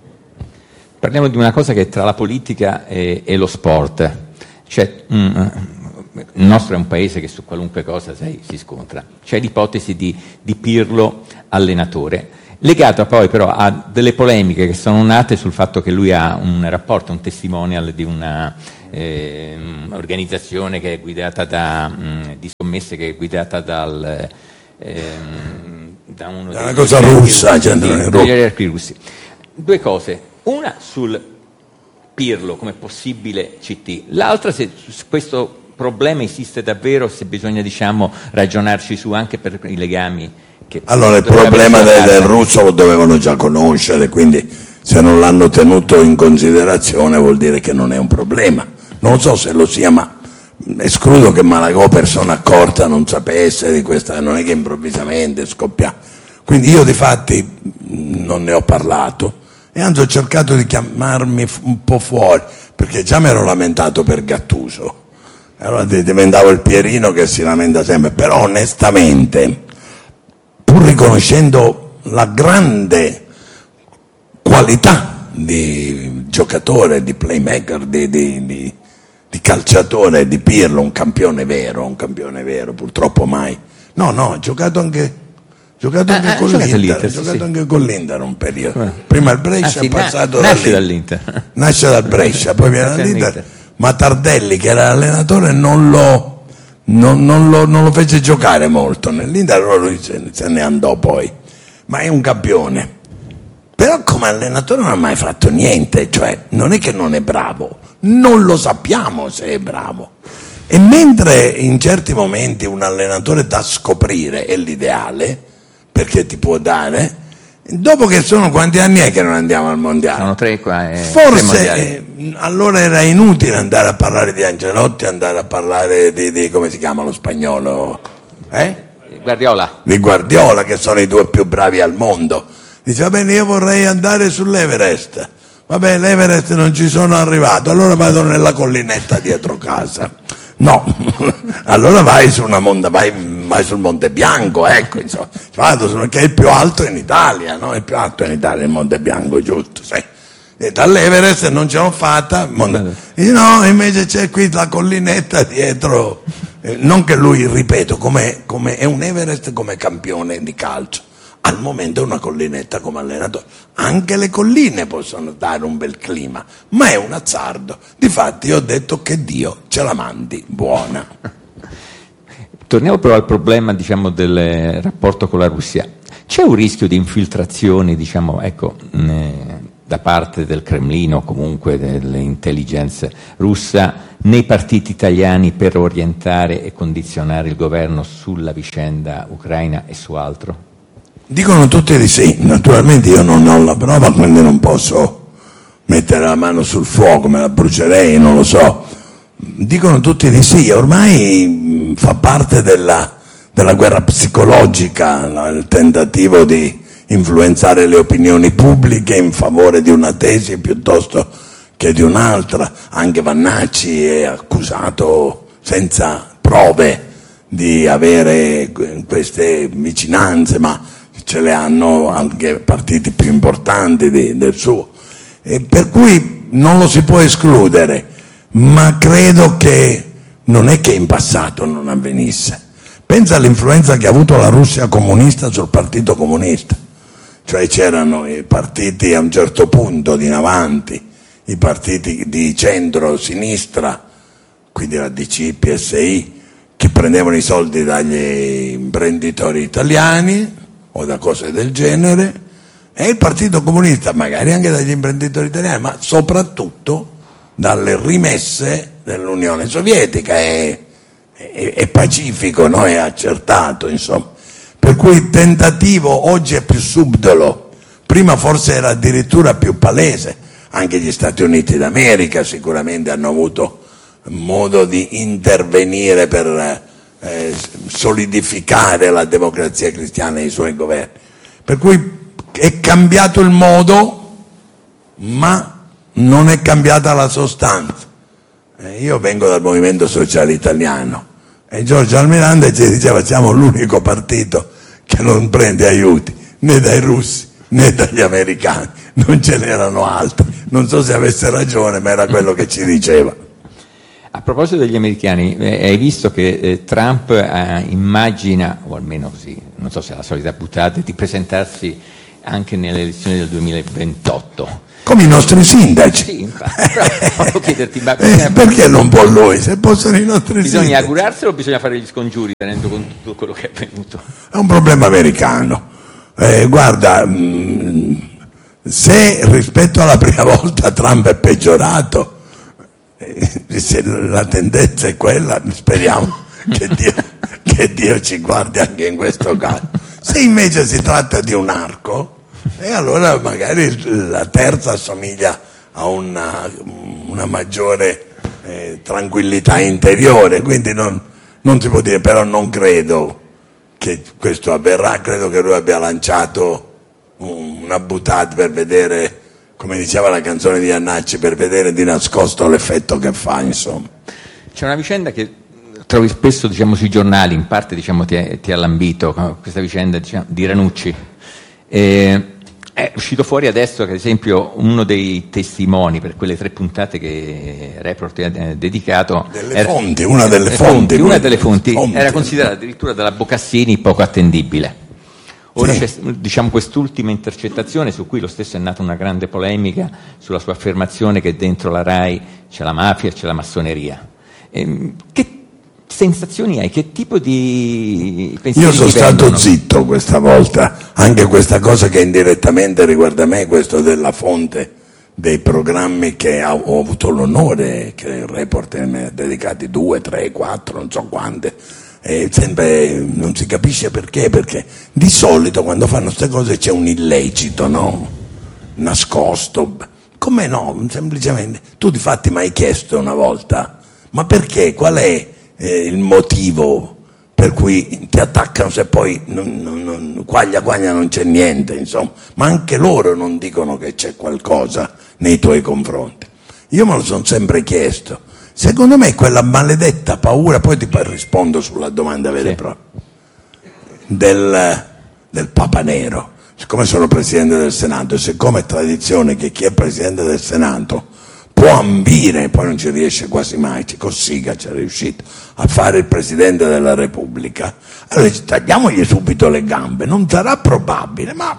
Parliamo di una cosa che è tra la politica e, e lo sport. Cioè, mm, il nostro è un paese che su qualunque cosa sai, si scontra. C'è l'ipotesi di, di Pirlo allenatore. legato poi però a delle polemiche che sono nate sul fatto che lui ha un rapporto, un testimonial di una eh, organizzazione che è guidata da mh, di scommesse che è guidata dal eh, da uno è una cosa russa, cioè, degli oligarchi russi. Due cose, una sul Pirlo come possibile C T, l'altra se questo problema esiste davvero, se bisogna diciamo ragionarci su anche per i legami che allora il problema del, del russo lo dovevano già conoscere, quindi se non l'hanno tenuto in considerazione vuol dire che non è un problema. Non so se lo sia, ma escludo che Malagò, persona accorta, non sapesse di questa, non è che improvvisamente scoppia. Quindi io difatti non ne ho parlato e anzi ho cercato di chiamarmi un po' fuori, perché già mi ero lamentato per Gattuso. Allora diventavo il Pierino che si lamenta sempre, però onestamente, pur riconoscendo la grande qualità di giocatore, di playmaker, di, di, di, di calciatore di Pirlo, un campione vero, un campione vero, purtroppo mai. No, no, ha giocato anche, giocato anche ah, con giocato l'Inter, l'Inter, ha sì, giocato sì. anche con l'Inter un periodo. Prima il Brescia, ah, sì, è passato na- nasce dall'Inter. dall'Inter. Nasce dal Brescia, poi viene dall'Inter. Ma Tardelli, che era l'allenatore, non lo, non, non lo, non lo fece giocare molto nell'Inter, allora lui se, se ne andò poi. Ma è un campione. Però come allenatore non ha mai fatto niente, cioè non è che non è bravo, non lo sappiamo se è bravo. E mentre in certi momenti un allenatore da scoprire è l'ideale, perché ti può dare, dopo che sono quanti anni è che non andiamo al mondiale? Sono tre qua. Eh, Forse eh, allora era inutile andare a parlare di Ancelotti, andare a parlare di, di come si chiama lo spagnolo? Eh? Guardiola. Di Guardiola, che sono i due più bravi al mondo. Dice, va bene, io vorrei andare sull'Everest. Vabbè, l'Everest non ci sono arrivato, allora vado nella collinetta dietro casa. No, allora vai su una monta, vai, vai sul Monte Bianco, ecco, insomma, vado su, che è il più alto in Italia, no? È il più alto in Italia il Monte Bianco, giusto? Sì. E dall'Everest non ce l'ho fatta, monte... e no, invece c'è qui la collinetta dietro, eh, non che lui, ripeto, come, come è un Everest come campione di calcio. Al momento è una collinetta come allenatore. Anche le colline possono dare un bel clima, ma è un azzardo. Difatti io ho detto che Dio ce la mandi buona. Torniamo però al problema, diciamo, del rapporto con la Russia. C'è un rischio di infiltrazioni, diciamo, ecco, da parte del Cremlino, comunque dell'intelligence russa, nei partiti italiani per orientare e condizionare il governo sulla vicenda ucraina e su altro? Dicono tutti di sì, naturalmente io non ho la prova, quindi non posso mettere la mano sul fuoco, me la brucerei, non lo so. Dicono tutti di sì, ormai fa parte della, della guerra psicologica, no? Il tentativo di influenzare le opinioni pubbliche in favore di una tesi piuttosto che di un'altra. Anche Vannacci è accusato senza prove di avere queste vicinanze, ma ce le hanno anche partiti più importanti di, del suo, e per cui non lo si può escludere, ma credo che non è che in passato non avvenisse. Pensa all'influenza che ha avuto la Russia comunista sul partito comunista, cioè c'erano i partiti a un certo punto in avanti, i partiti di centro-sinistra, quindi la D C, P S I, che prendevano i soldi dagli imprenditori italiani o da cose del genere, e il Partito Comunista magari anche dagli imprenditori italiani, ma soprattutto dalle rimesse dell'Unione Sovietica. È, è, è pacifico, no? È accertato, insomma. Per cui il tentativo oggi è più subdolo, prima forse era addirittura più palese. Anche gli Stati Uniti d'America sicuramente hanno avuto modo di intervenire per eh, solidificare la democrazia cristiana e i suoi governi. Per cui è cambiato il modo, ma non è cambiata la sostanza. Eh, io vengo dal Movimento Sociale Italiano e Giorgio Almirante ci diceva: siamo l'unico partito che non prende aiuti né dai russi né dagli americani, non ce n'erano altri. Non so se avesse ragione, ma era quello che ci diceva. A proposito degli americani, eh, hai visto che eh, Trump eh, immagina, o almeno così, non so se è la solita buttata, di presentarsi anche nelle elezioni del duemilaventotto. Come i nostri sindaci. Sì, infatti. Però volevo chiederti, ma eh, perché non può lui? Se possono i nostri bisogna sindaci. Bisogna augurarselo o bisogna fare gli scongiuri tenendo conto di tutto quello che è avvenuto? È un problema americano. Eh, guarda, mh, se rispetto alla prima volta Trump è peggiorato, eh, se la tendenza è quella, speriamo che Dio, che Dio ci guardi anche in questo caso. Se invece si tratta di un arco, e allora magari la terza assomiglia a una, una maggiore eh, tranquillità interiore, quindi non, non si può dire, però non credo che questo avverrà, credo che lui abbia lanciato una boutade per vedere, come diceva la canzone di Annacci, per vedere di nascosto l'effetto che fa, insomma. C'è una vicenda che trovi spesso, diciamo, sui giornali, in parte, diciamo, ti, è, ti ha lambito, questa vicenda, diciamo, di Ranucci. Eh, è uscito fuori adesso che, ad esempio, uno dei testimoni per quelle tre puntate che Report ha dedicato, delle era, fonti, una delle fonti, fonti, una delle fonti, fonti era considerata addirittura dalla Boccassini poco attendibile. Ora sì. C'è, diciamo, quest'ultima intercettazione su cui lo stesso è nata una grande polemica sulla sua affermazione che dentro la RAI c'è la mafia e c'è la massoneria. Ehm, che sensazioni hai? Che tipo di pensieri? Io sono ti stato vengono? zitto questa volta, anche questa cosa che indirettamente riguarda me, questo della fonte dei programmi che ho avuto l'onore, che il Report ne ha dedicati due, tre, quattro, non so quante, e sempre non si capisce perché, perché di solito quando fanno queste cose c'è un illecito, no? Nascosto. Come no? Semplicemente. Tu difatti mi hai chiesto una volta, ma perché? Qual è eh, il motivo per cui ti attaccano se poi non, non, non, quaglia quaglia non c'è niente, insomma? Ma anche loro non dicono che c'è qualcosa nei tuoi confronti. Io me lo sono sempre chiesto. Secondo me quella maledetta paura, poi ti rispondo sulla domanda vera e propria, del, del Papa Nero. Siccome sono Presidente del Senato e siccome è tradizione che chi è Presidente del Senato può ambire, poi non ci riesce quasi mai, Cossiga ci è riuscito a fare il Presidente della Repubblica, allora tagliamogli subito le gambe, non sarà probabile, ma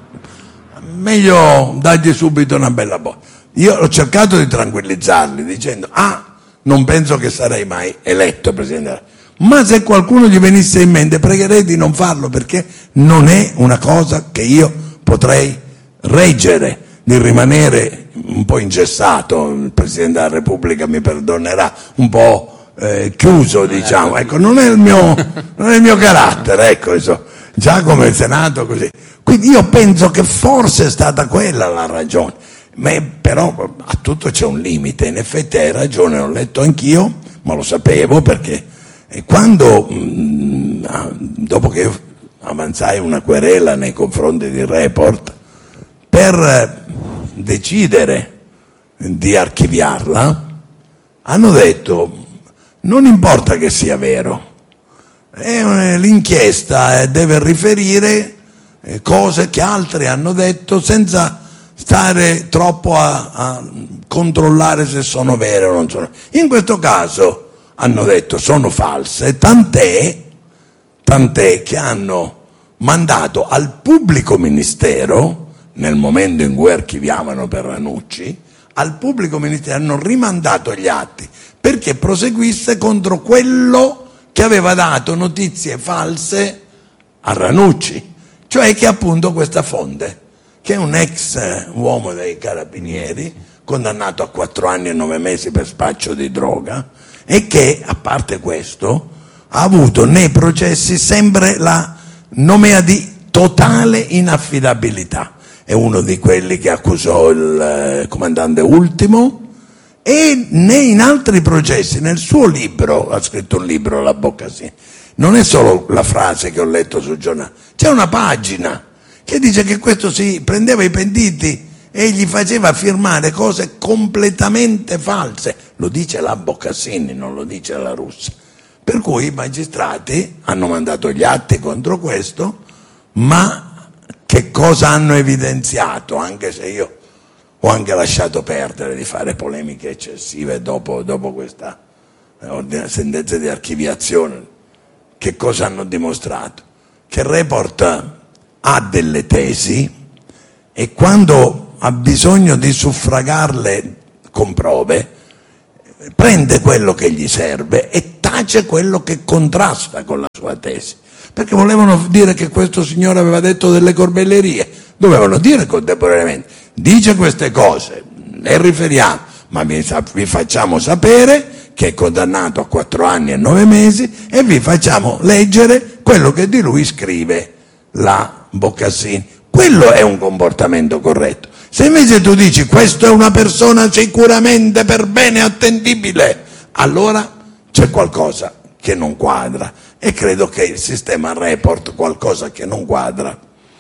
meglio dargli subito una bella botta. Io ho cercato di tranquillizzarli dicendo, ah, non penso che sarei mai eletto Presidente della Repubblica, ma se qualcuno gli venisse in mente pregherei di non farlo, perché non è una cosa che io potrei reggere, di rimanere un po' ingessato. Il Presidente della Repubblica mi perdonerà, un po' eh, chiuso, diciamo, ecco, non è il mio, non è il mio carattere, ecco, insomma, già come Senato così. Quindi io penso che forse è stata quella la ragione, ma però a tutto c'è un limite, in effetti hai ragione, l'ho letto anch'io, ma lo sapevo perché e quando, mh, dopo che avanzai una querela nei confronti di Report, per decidere di archiviarla, hanno detto, non importa che sia vero, è, l'inchiesta deve riferire cose che altri hanno detto senza stare troppo a, a controllare se sono vere o non sono. In questo caso hanno detto sono false, tant'è, tant'è che hanno mandato al pubblico ministero, nel momento in cui archiviavano per Ranucci, al pubblico ministero hanno rimandato gli atti perché proseguisse contro quello che aveva dato notizie false a Ranucci, cioè che appunto questa fonte, che è un ex uomo dei carabinieri, condannato a quattro anni e nove mesi per spaccio di droga, e che, a parte questo, ha avuto nei processi sempre la nomea di totale inaffidabilità. È uno di quelli che accusò il eh, comandante Ultimo, e né in altri processi, nel suo libro, ha scritto un libro, La Boccassini, non è solo la frase che ho letto sul giornale, c'è una pagina che dice che questo si prendeva i pentiti e gli faceva firmare cose completamente false. Lo dice la Boccassini, non lo dice la Russa. Per cui i magistrati hanno mandato gli atti contro questo, ma che cosa hanno evidenziato? Anche se io ho anche lasciato perdere di fare polemiche eccessive dopo, dopo questa sentenza di archiviazione. Che cosa hanno dimostrato? Che il Report ha delle tesi e quando ha bisogno di suffragarle con prove prende quello che gli serve e tace quello che contrasta con la sua tesi, perché volevano dire che questo signore aveva detto delle corbellerie, dovevano dire contemporaneamente: dice queste cose, le riferiamo, ma vi, vi facciamo sapere che è condannato a quattro anni e nove mesi e vi facciamo leggere quello che di lui scrive la Boccassini. Quello è un comportamento corretto. Se invece tu dici questo è una persona sicuramente per bene attendibile, allora c'è qualcosa che non quadra, e credo che il sistema Report qualcosa che non quadra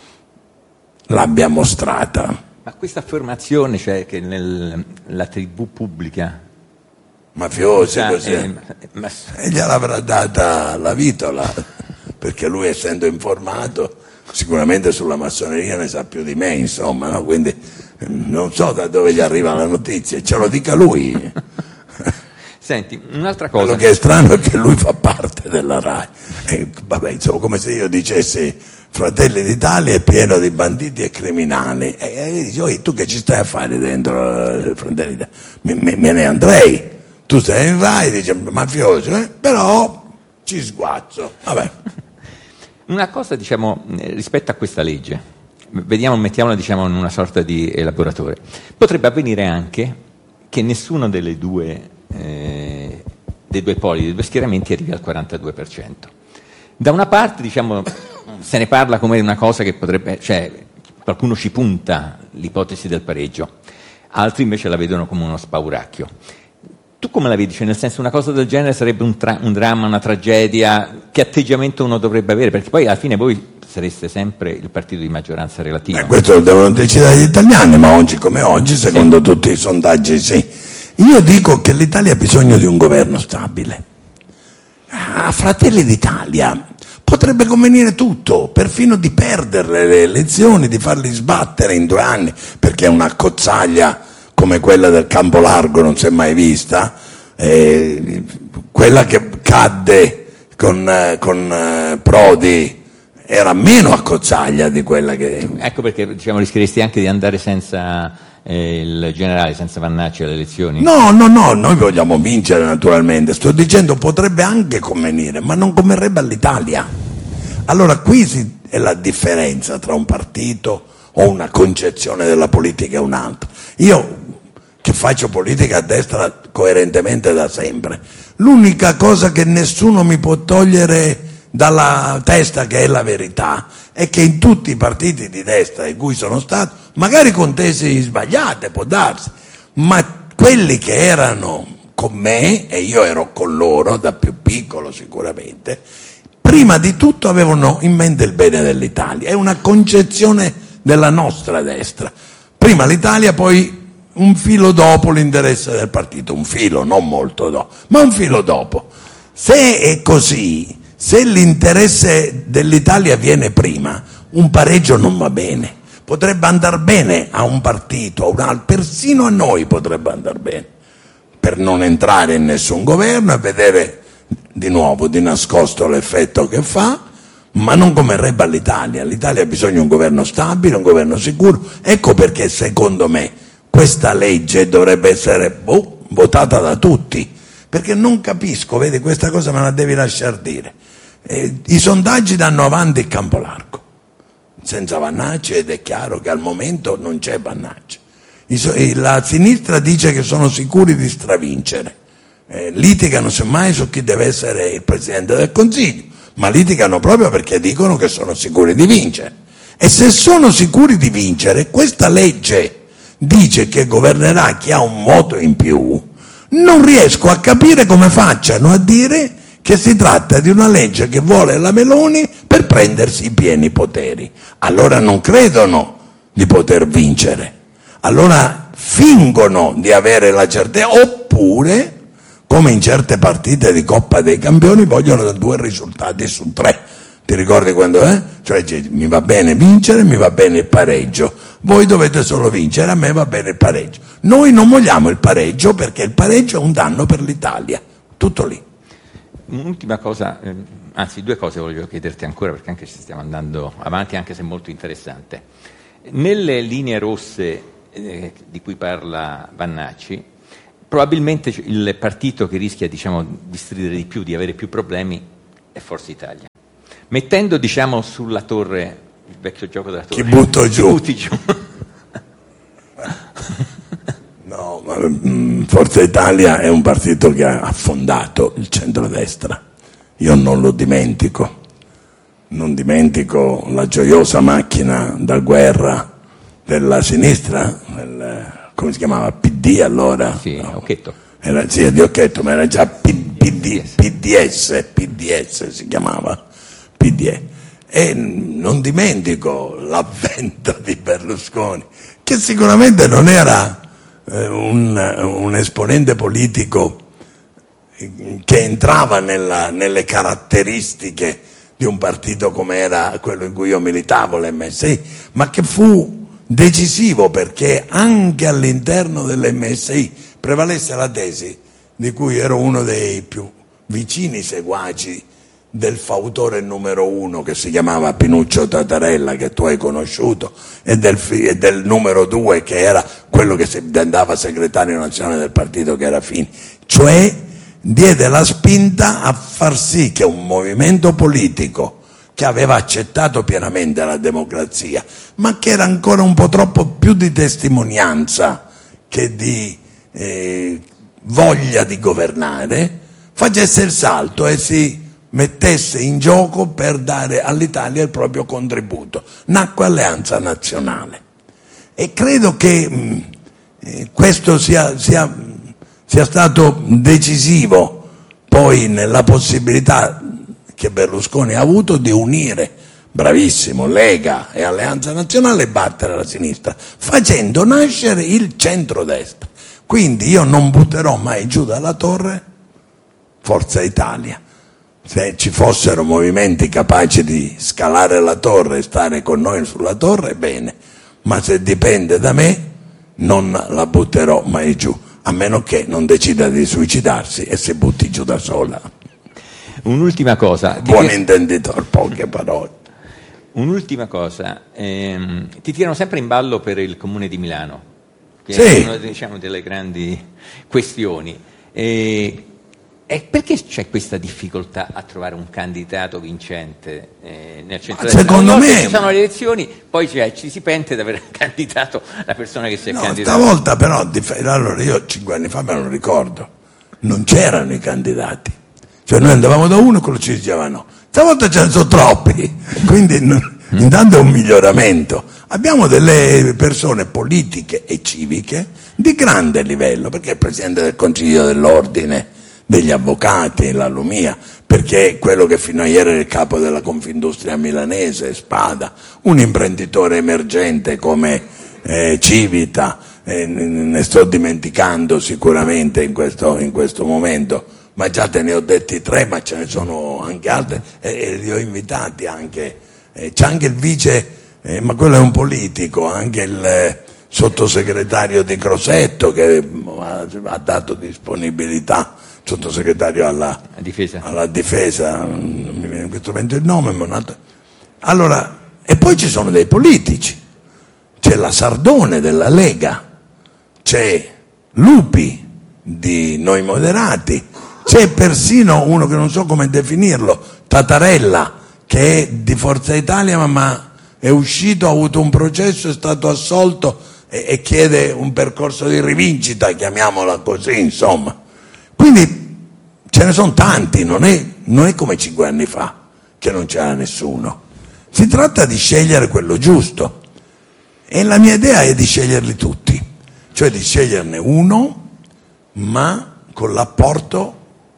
l'abbia mostrata. Ma questa affermazione, cioè che nella tivù pubblica mafiosi cioè, così eh, ma... e gliel'avrà data la Vitola, perché lui, essendo informato, sicuramente sulla massoneria ne sa più di me, insomma, no? Quindi non so da dove gli arriva la notizia, ce lo dica lui. Senti, un'altra cosa. Quello che è strano è che lui fa parte della RAI. E, vabbè, insomma, come se io dicessi Fratelli d'Italia è pieno di banditi e criminali. E, e dici, oh, tu che ci stai a fare dentro eh, Fratelli d'Italia? Me, me, me ne andrei. Tu stai in RAI, dici mafioso, eh? Però ci sguazzo. Vabbè. Una cosa, diciamo, rispetto a questa legge, vediamo, mettiamola, diciamo, in una sorta di elaboratore. Potrebbe avvenire anche che nessuno delle due, eh, dei due poli, dei due schieramenti arrivi al quarantadue per cento. Da una parte, diciamo, se ne parla come una cosa che potrebbe, cioè, qualcuno ci punta l'ipotesi del pareggio, altri invece la vedono come uno spauracchio. Tu come la vedi? Cioè, nel senso, una cosa del genere sarebbe un, tra- un dramma, una tragedia? Che atteggiamento uno dovrebbe avere? Perché poi alla fine voi sareste sempre il partito di maggioranza relativa. Eh, questo lo devono decidere gli italiani, ma oggi come oggi, secondo sì. tutti i sondaggi, sì. Io dico che l'Italia ha bisogno di un governo stabile. A Fratelli d'Italia potrebbe convenire tutto, perfino di perdere le elezioni, di farli sbattere in due anni, perché è una cozzaglia come quella del Campo Largo non si è mai vista, eh, quella che cadde con, eh, con eh, Prodi era meno accozzaglia di quella che... Ecco perché, diciamo, rischieresti anche di andare senza eh, il generale, senza Vannacci alle elezioni. No, no, no, noi vogliamo vincere naturalmente, sto dicendo potrebbe anche convenire, ma non converrebbe all'Italia. Allora qui si, è la differenza tra un partito o una concezione della politica e un'altra. Io che faccio politica a destra coerentemente da sempre, l'unica cosa che nessuno mi può togliere dalla testa, che è la verità, è che in tutti i partiti di destra in cui sono stato, magari con tesi sbagliate, può darsi, ma quelli che erano con me, e io ero con loro da più piccolo sicuramente, prima di tutto avevano in mente il bene dell'Italia. È una concezione della nostra destra. Prima l'Italia, poi un filo dopo l'interesse del partito, un filo, non molto dopo, ma un filo dopo. Se è così, se l'interesse dell'Italia viene prima, un pareggio non va bene. Potrebbe andar bene a un partito, a un altro, persino a noi potrebbe andar bene, per non entrare in nessun governo e vedere di nuovo di nascosto l'effetto che fa, ma non converrebbe all'Italia. L'Italia ha bisogno di un governo stabile, un governo sicuro. Ecco perché secondo me questa legge dovrebbe essere boh, votata da tutti, perché non capisco, vedi, questa cosa me la devi lasciar dire. Eh, i sondaggi danno avanti il Campo Largo, senza Vannacci, ed è chiaro che al momento non c'è Vannacci. I so- la sinistra dice che sono sicuri di stravincere, eh, litigano semmai su chi deve essere il Presidente del Consiglio, ma litigano proprio perché dicono che sono sicuri di vincere. E se sono sicuri di vincere, questa legge dice che governerà chi ha un voto in più, non riesco a capire come facciano a dire che si tratta di una legge che vuole la Meloni per prendersi i pieni poteri. Allora non credono di poter vincere, allora fingono di avere la certezza, oppure, come in certe partite di Coppa dei Campioni, vogliono due risultati su tre. Ti ricordi quando è? Eh? Cioè mi va bene vincere, mi va bene il pareggio. Voi dovete solo vincere, a me va bene il pareggio. Noi non vogliamo il pareggio perché il pareggio è un danno per l'Italia. Tutto lì. Un'ultima cosa, eh, anzi due cose voglio chiederti ancora, perché anche ci stiamo andando avanti, anche se molto interessante. Nelle linee rosse eh, di cui parla Vannacci, probabilmente il partito che rischia, diciamo, di stridere di più, di avere più problemi, è Forza Italia. Mettendo, diciamo, sulla torre, il vecchio gioco della torre, chi butto giù, chi butti giù. No, ma mh, Forza Italia è un partito che ha affondato il centrodestra. Io non lo dimentico. Non dimentico la gioiosa macchina da guerra della sinistra, del, come si chiamava? P D allora? Sì, no. Occhetto. Era, sì, di Occhetto, ma era già P D, P D S, P D S si chiamava, P D S. E non dimentico l'avvento di Berlusconi, che sicuramente non era eh, un, un esponente politico che entrava nella, nelle caratteristiche di un partito come era quello in cui io militavo, l'M S I, ma che fu decisivo perché anche all'interno dell'M S I prevalesse la tesi, di cui ero uno dei più vicini seguaci del fautore numero uno, che si chiamava Pinuccio Tatarella, che tu hai conosciuto, e del, e del numero due, che era quello che andava segretario nazionale del partito, che era Fini. Cioè diede la spinta a far sì che un movimento politico che aveva accettato pienamente la democrazia, ma che era ancora un po' troppo più di testimonianza che di eh, voglia di governare, facesse il salto e si mettesse in gioco per dare all'Italia il proprio contributo. Nacque Alleanza Nazionale e credo che mh, eh, questo sia, sia sia stato decisivo poi nella possibilità che Berlusconi ha avuto di unire, bravissimo, Lega e Alleanza Nazionale, e battere la sinistra, facendo nascere il centrodestra. Quindi io non butterò mai giù dalla torre Forza Italia. Se ci fossero movimenti capaci di scalare la torre e stare con noi sulla torre, bene, ma se dipende da me non la butterò mai giù, a meno che non decida di suicidarsi e si butti giù da sola. Un'ultima cosa. Buon ti... intenditore, poche parole. Un'ultima cosa. Ehm, ti tirano sempre in ballo per il Comune di Milano, che sì. è una, diciamo, delle grandi questioni. E, e perché c'è questa difficoltà a trovare un candidato vincente eh, nel centro-destra? Secondo me ci sono le elezioni, poi cioè, ci si pente di aver candidato la persona che si è no, candidata. Stavolta però, allora io cinque anni fa me lo ricordo, non c'erano i candidati, cioè noi andavamo da uno e quello ci diceva no. Stavolta ce ne sono troppi, quindi intanto è un miglioramento. Abbiamo delle persone politiche e civiche di grande livello, perché il Presidente del Consiglio dell'Ordine degli Avvocati, la Lumia, perché quello che fino a ieri era il capo della Confindustria milanese, Spada, un imprenditore emergente come eh, Civita, eh, ne sto dimenticando sicuramente in questo, in questo momento, ma già te ne ho detti tre, ma ce ne sono anche altri, e, e li ho invitati anche, eh, c'è anche il vice, eh, ma quello è un politico, anche il eh, sottosegretario di Crosetto che ha, ha dato disponibilità, sottosegretario alla difesa. alla difesa, non mi viene in questo momento il nome, ma un altro. Allora, e poi ci sono dei politici, c'è la Sardone della Lega, c'è Lupi di Noi Moderati, c'è persino uno che non so come definirlo, Tatarella, che è di Forza Italia ma, ma è uscito, ha avuto un processo, è stato assolto e, e chiede un percorso di rivincita, chiamiamola così, insomma. Quindi ce ne sono tanti, non è, non è come cinque anni fa che non c'era nessuno. Si tratta di scegliere quello giusto e la mia idea è di sceglierli tutti, cioè di sceglierne uno ma con l'apporto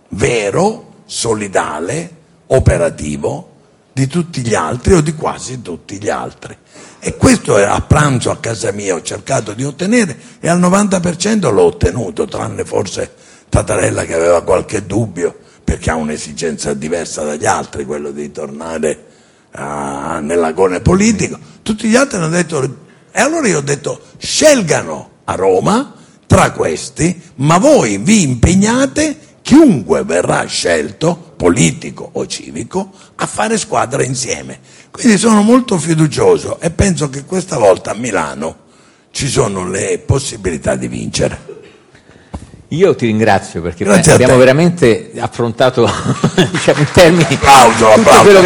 vero, solidale, operativo di tutti gli altri o di quasi tutti gli altri. E questo a pranzo a casa mia ho cercato di ottenere e al novanta per cento l'ho ottenuto, tranne forse Tatarella che aveva qualche dubbio perché ha un'esigenza diversa dagli altri, quello di tornare a, nell'agone politico. Tutti gli altri hanno detto, e allora io ho detto scelgano a Roma tra questi, ma voi vi impegnate, chiunque verrà scelto politico o civico a fare squadra insieme. Quindi sono molto fiducioso e penso che questa volta a Milano ci sono le possibilità di vincere. Io ti ringrazio perché Grazie abbiamo veramente affrontato diciamo, in termini applauso, tutto applauso. quello che